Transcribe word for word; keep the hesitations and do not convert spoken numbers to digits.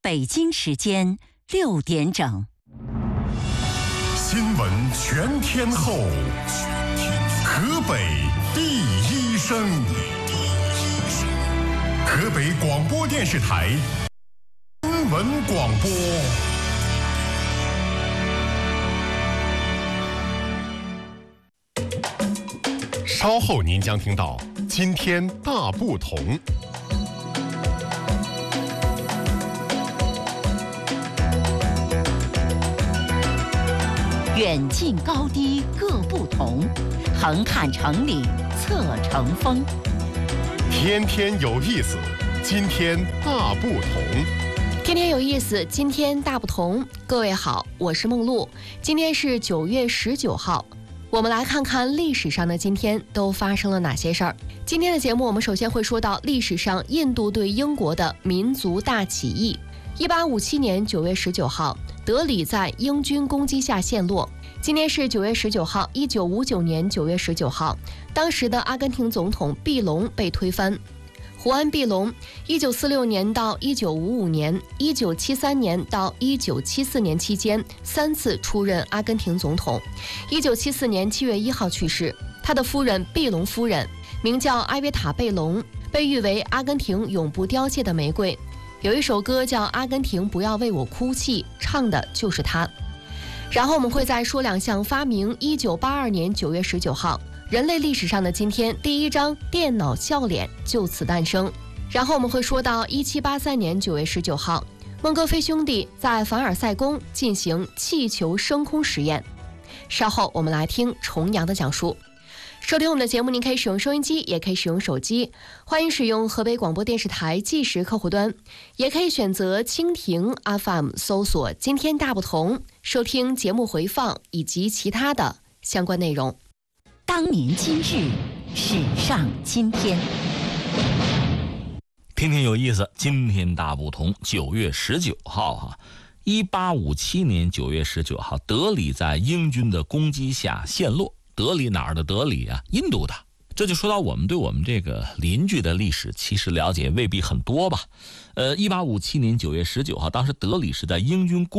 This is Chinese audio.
北京时间六点整。 新闻全天候，河北第一声，河北广播电视台新闻广播。稍后您将听到今天大不同。 远近高低各不同，横看成岭侧成峰。 天天有意思，今天大不同。 天天有意思，今天大不同。各位好，我是梦露。今天是九月十九号，我们来看看历史上的今天都发生了哪些事儿。今天的节目，我们首先会说到历史上印度对英国的民族大起义。一八五七年九月十九号，德里在英军攻击下陷落。今天是九月十九号，一九五九年九月十九号，当时的阿根廷总统毕隆被推翻。胡安·毕隆，一九四六年到一九五五年、一九七三年到一九七四年期间三次出任阿根廷总统。一九七四年七月一号去世。他的夫人毕隆夫人名叫埃维塔·贝隆，被誉为阿根廷永不凋谢的玫瑰。有一首歌叫《阿根廷不要为我哭泣》，唱的就是他。然后我们会再说两项发明。一九八二年九月十九号，人类历史上的今天，第一张电脑笑脸就此诞生。然后我们会说到一七八三年九月十九号，孟格菲兄弟在凡尔赛宫进行气球升空实验。稍后我们来听重阳的讲述。收听我们的节目，您可以使用收音机，也可以使用手机，欢迎使用河北广播电视台计时客户端，也可以选择蜻蜓 F M 搜索今天大不同，收听节目回放以及其他的相关内容。 当年今日，史上今天。 天天有意思，今天大不同。九月十九号哈，一八五七年九月十九号，德里在英军的攻击下陷落。德里哪儿的德里啊？印度的。这就说到我们对我们这个邻居的历史其实了解未必很多吧。呃，一八五七年九月十九号，当时德里是在英军